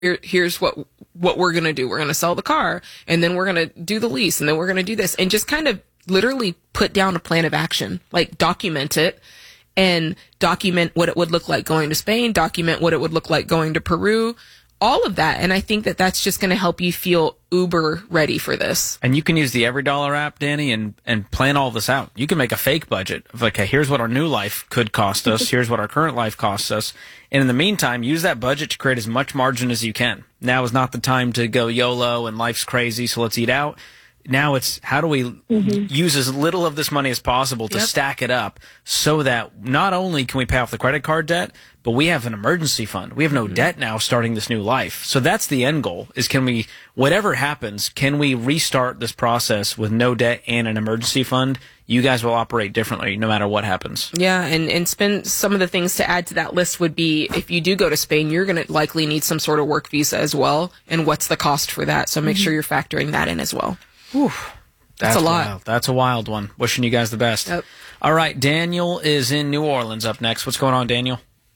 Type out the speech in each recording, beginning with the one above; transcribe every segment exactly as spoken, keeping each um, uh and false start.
Here, here's what what we're going to do. We're going to sell the car, and then we're going to do the lease, and then we're going to do this, and just kind of literally put down a plan of action, like document it, and document what it would look like going to Spain, document what it would look like going to Peru, all of that. And I think that that's just going to help you feel uber ready for this. And you can use the Every Dollar app, Danny, and, and plan all this out. You can make a fake budget of, okay, here's what our new life could cost us. Here's what our current life costs us. And in the meantime, use that budget to create as much margin as you can. Now is not the time to go YOLO and life's crazy, so let's eat out. Now it's how do we mm-hmm. use as little of this money as possible to yep. stack it up so that not only can we pay off the credit card debt, but we have an emergency fund. We have no mm-hmm. debt now starting this new life. So that's the end goal is can we, whatever happens, can we restart this process with no debt and an emergency fund? You guys will operate differently no matter what happens. Yeah, and, and spend some of the things to add to that list would be if you do go to Spain, you're going to likely need some sort of work visa as well. And what's the cost for that? So make mm-hmm. sure you're factoring that in as well. Whew. That's, That's a lot. Wild. That's a wild one. Wishing you guys the best. Yep. All right, Daniel is in New Orleans up next. What's going on, Daniel?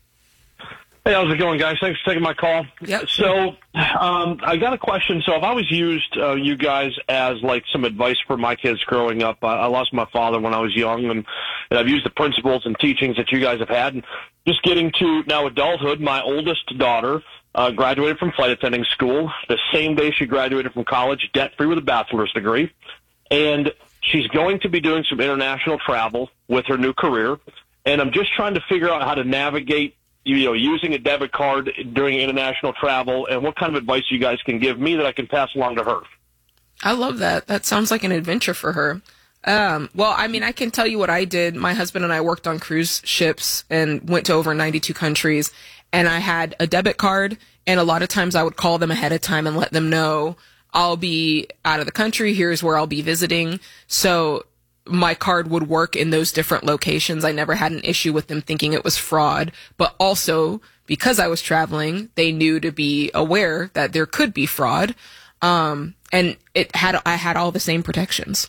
Hey, how's it going, guys? Thanks for taking my call. Yep. So um, I got a question. So I've always used uh, you guys as like some advice for my kids growing up. I, I lost my father when I was young, and, and I've used the principles and teachings that you guys have had. And just getting to now adulthood, my oldest daughter Uh, graduated from flight attending school. The same day she graduated from college, debt-free with a bachelor's degree. And she's going to be doing some international travel with her new career. And I'm just trying to figure out how to navigate, you know, using a debit card during international travel and what kind of advice you guys can give me that I can pass along to her. I love that. That sounds like an adventure for her. Um, well, I mean, I can tell you what I did. My husband and I worked on cruise ships and went to over ninety-two countries. And I had a debit card, and a lot of times I would call them ahead of time and let them know I'll be out of the country. Here's where I'll be visiting. So my card would work in those different locations. I never had an issue with them thinking it was fraud. But also, because I was traveling, they knew to be aware that there could be fraud. Um, and it had I had all the same protections.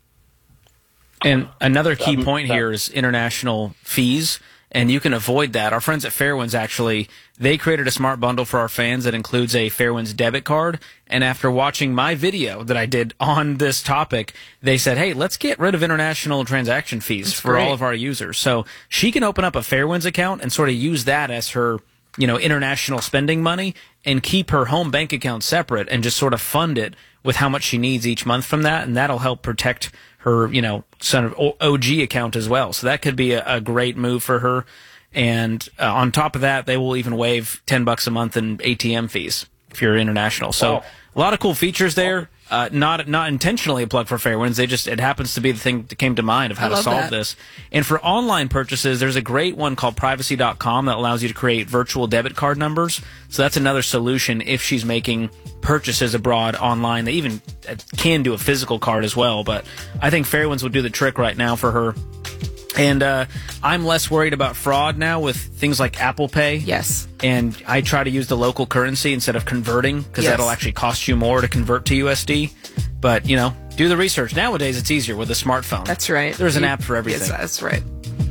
And another key point here is international fees. And you can avoid that. Our friends at Fairwinds, actually, they created a smart bundle for our fans that includes a Fairwinds debit card. And after watching my video that I did on this topic, they said, hey, let's get rid of international transaction fees That's for great. all of our users. So she can open up a Fairwinds account and sort of use that as her, you know, international spending money and keep her home bank account separate and just sort of fund it with how much she needs each month from that. And that'll help protect her, you know, sort of O G account as well. So that could be a, a great move for her. And uh, on top of that, they will even waive ten bucks a month in A T M fees if you're international. So wow. a lot of cool features there. Uh, not not intentionally a plug for Fairwinds. They just it happens to be the thing that came to mind of how to solve that. this. And for online purchases, there's a great one called privacy dot com that allows you to create virtual debit card numbers. So that's another solution if she's making purchases abroad online. They even can do a physical card as well. But I think Fairwinds would do the trick right now for her. And uh, I'm less worried about fraud now with things like Apple Pay. Yes. And I try to use the local currency instead of converting because yes. that'll actually cost you more to convert to U S D. But, you know, do the research. Nowadays, it's easier with a smartphone. That's right. There's an you, app for everything. Yes, that's right.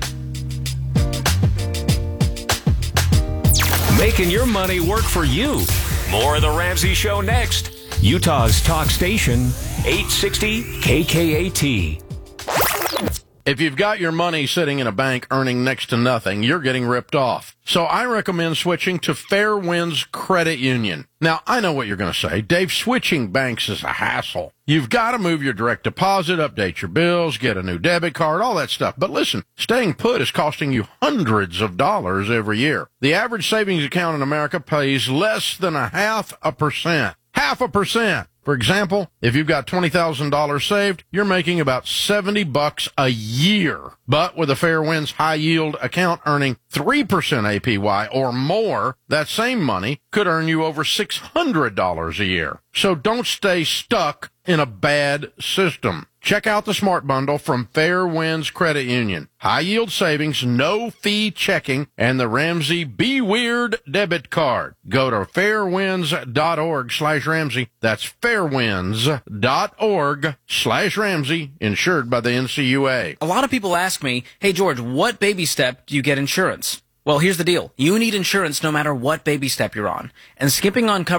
Making your money work for you. More of The Ramsey Show next. Utah's talk station, eight sixty K K A T. If you've got your money sitting in a bank earning next to nothing, you're getting ripped off. So I recommend switching to Fairwinds Credit Union. Now, I know what you're going to say. Dave, switching banks is a hassle. You've got to move your direct deposit, update your bills, get a new debit card, all that stuff. But listen, staying put is costing you hundreds of dollars every year. The average savings account in America pays less than a half a percent. Half a percent. For example, if you've got twenty thousand dollars saved, you're making about seventy bucks a year. But with a Fairwinds high yield account earning three percent A P Y or more, that same money could earn you over six hundred dollars a year. So don't stay stuck in a bad system. Check out the Smart Bundle from Fairwinds Credit Union. High yield savings, no fee checking, and the Ramsey Be Weird debit card. Go to fairwinds.org slash Ramsey. That's fairwinds.org slash Ramsey, insured by the N C U A. A lot of people ask me, hey, George, what baby step do you get insurance? Well, here's the deal. You need insurance no matter what baby step you're on. And skipping on coverage